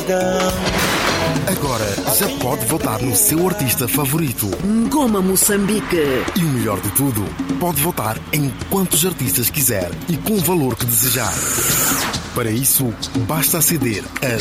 escuridão. Agora já pode votar no seu artista favorito. Ngoma Moçambique. E o melhor de tudo, pode votar em quantos artistas quiser e com o valor que desejar. Para isso, basta aceder a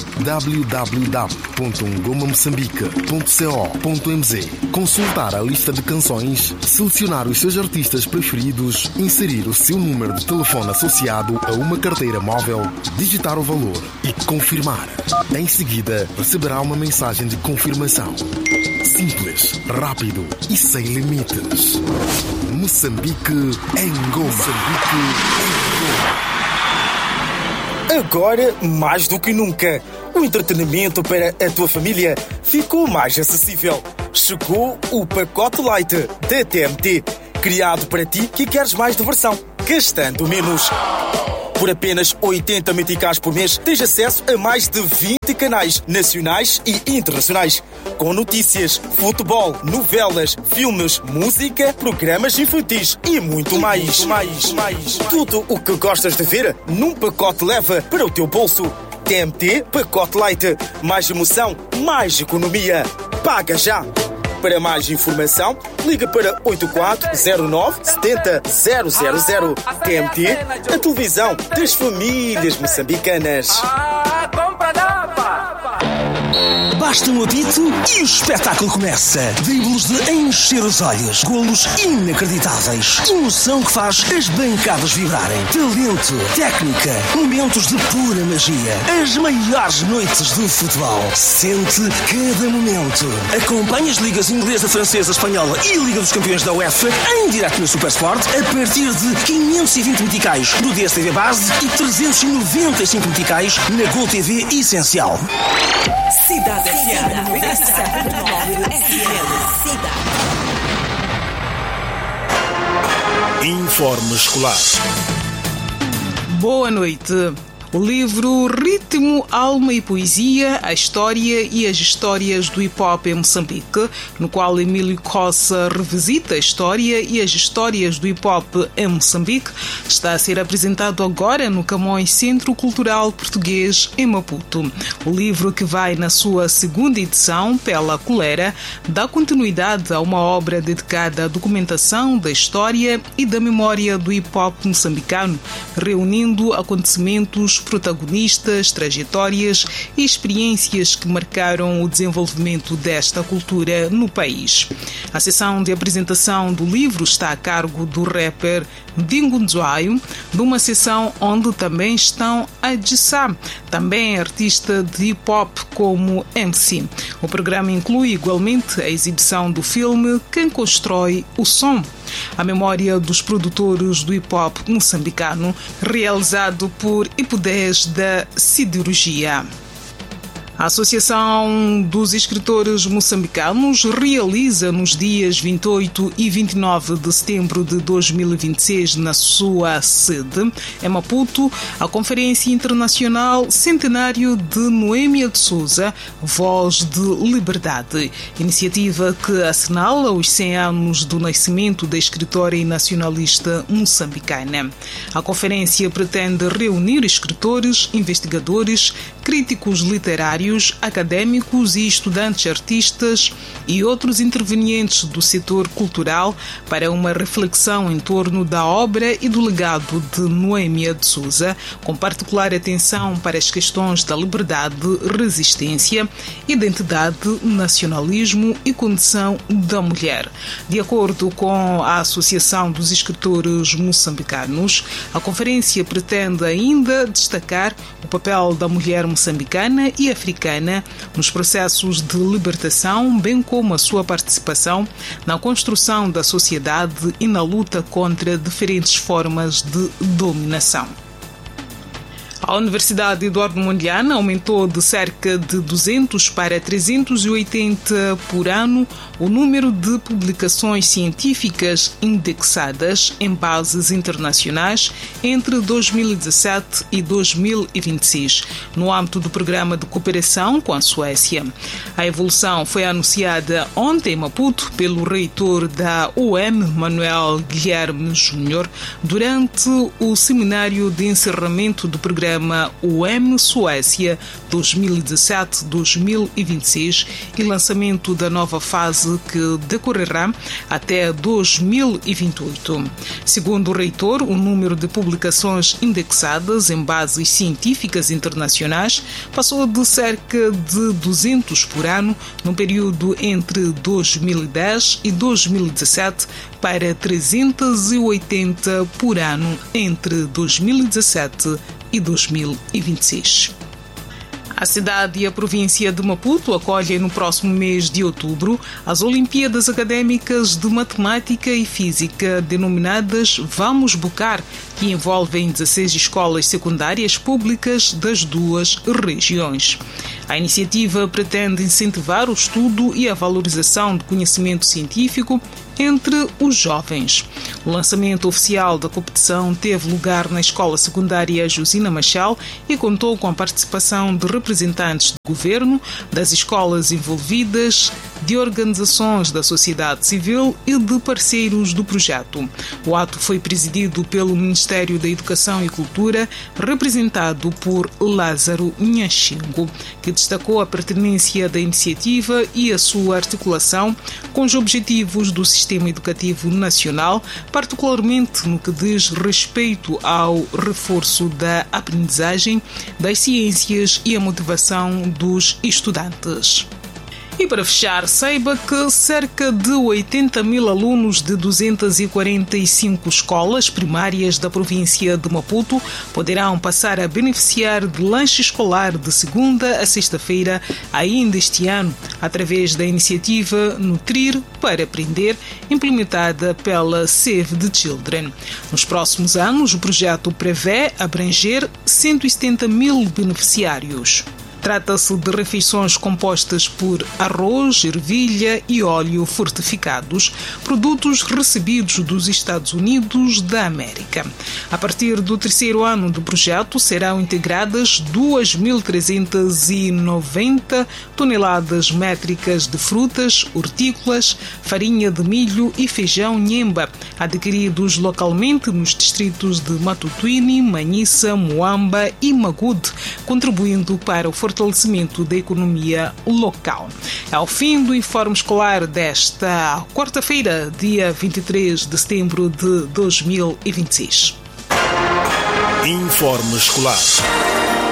www.ngomamoçambique.co.mz, consultar a lista de canções, selecionar os seus artistas preferidos, inserir o seu número de telefone associado a uma carteira móvel, digitar o valor e confirmar. Em seguida, receberá uma mensagem de confirmação. Simples, rápido e sem limites. Moçambique em Ngoma. Moçambique em Ngoma. Agora, mais do que nunca, o entretenimento para a tua família ficou mais acessível. Chegou o pacote Light da TMT, criado para ti que queres mais diversão, gastando menos. Por apenas 80 meticais por mês, tens acesso a mais de 20 canais nacionais e internacionais, com notícias, futebol, novelas, filmes, música, programas infantis e muito mais. Tudo o que gostas de ver num pacote leva para o teu bolso. TMT Pacote Light. Mais emoção, mais economia. Paga já! Para mais informação, liga para 8409 70 000. TMT, a televisão das famílias moçambicanas. Basta um apito e o espetáculo começa. Dribles de encher os olhos, golos inacreditáveis, emoção que faz as bancadas vibrarem, talento, técnica, momentos de pura magia, as maiores noites do futebol. Sente cada momento. Acompanhe as ligas inglesa, francesa, espanhola e Liga dos Campeões da UEFA em direto no Supersport a partir de 520 meticais no DSTV Base e 395 meticais na Gol TV Essencial. Cidade FM. Informe escolar. Boa noite. O livro Ritmo, Alma e Poesia, a história e as histórias do hip-hop em Moçambique, no qual Emílio Cossa revisita a história e as histórias do hip-hop em Moçambique, está a ser apresentado agora no Camões Centro Cultural Português em Maputo. O livro, que vai na sua segunda edição pela Colera, dá continuidade a uma obra dedicada à documentação da história e da memória do hip-hop moçambicano, reunindo acontecimentos, protagonistas, trajetórias e experiências que marcaram o desenvolvimento desta cultura no país. A sessão de apresentação do livro está a cargo do rapper Dingo Nzwayo, de uma sessão onde também estão a Dissá, também artista de hip-hop como MC. O programa inclui igualmente a exibição do filme Quem Constrói o Som, a memória dos produtores do hip-hop moçambicano, realizado por Hipodés da Siderurgia. A Associação dos Escritores Moçambicanos realiza nos dias 28 e 29 de setembro de 2026, na sua sede, em Maputo, a Conferência Internacional Centenário de Noêmia de Souza, Voz de Liberdade, iniciativa que assinala os 100 anos do nascimento da escritora e nacionalista moçambicana. A conferência pretende reunir escritores, investigadores, críticos literários, académicos e estudantes artistas e outros intervenientes do setor cultural para uma reflexão em torno da obra e do legado de Noêmia de Souza, com particular atenção para as questões da liberdade, resistência, identidade, nacionalismo e condição da mulher. De acordo com a Associação dos Escritores Moçambicanos, a conferência pretende ainda destacar o papel da mulher moçambicana e africana nos processos de libertação, bem como a sua participação na construção da sociedade e na luta contra diferentes formas de dominação. A Universidade Eduardo Mondlane aumentou de cerca de 200 para 380 por ano o número de publicações científicas indexadas em bases internacionais entre 2017 e 2026, no âmbito do programa de cooperação com a Suécia. A evolução foi anunciada ontem em Maputo pelo reitor da UEM, Manuel Guilherme Júnior, durante o seminário de encerramento do programa programa UEM Suécia 2017-2026 e lançamento da nova fase que decorrerá até 2028. Segundo o reitor, o número de publicações indexadas em bases científicas internacionais passou de cerca de 200 por ano no período entre 2010 e 2017 para 380 por ano entre 2017 e 2026. A cidade e a província de Maputo acolhem no próximo mês de outubro as Olimpíadas Académicas de Matemática e Física, denominadas Vamos Bucar, que envolvem 16 escolas secundárias públicas das duas regiões. A iniciativa pretende incentivar o estudo e a valorização do conhecimento científico entre os jovens. O lançamento oficial da competição teve lugar na Escola Secundária Josina Machel e contou com a participação de representantes do governo, das escolas envolvidas, de organizações da sociedade civil e de parceiros do projeto. O ato foi presidido pelo Ministério da Educação e Cultura, representado por Lázaro Nhaxingo, que destacou a pertinência da iniciativa e a sua articulação com os objetivos do sistema educativo nacional, particularmente no que diz respeito ao reforço da aprendizagem, das ciências e a motivação dos estudantes. E para fechar, saiba que cerca de 80 mil alunos de 245 escolas primárias da província de Maputo poderão passar a beneficiar de lanche escolar de segunda a sexta-feira ainda este ano, através da iniciativa Nutrir para Aprender, implementada pela Save the Children. Nos próximos anos, o projeto prevê abranger 170 mil beneficiários. Trata-se de refeições compostas por arroz, ervilha e óleo fortificados, produtos recebidos dos Estados Unidos da América. A partir do terceiro ano do projeto, serão integradas 2.390 toneladas métricas de frutas, hortícolas, farinha de milho e feijão nhemba, adquiridos localmente nos distritos de Matutuini, Manhissa, Moamba e Magude, contribuindo para o fortalecimento da economia local. Ao fim do informe escolar desta quarta-feira, dia 23 de setembro de 2026. Informe escolar.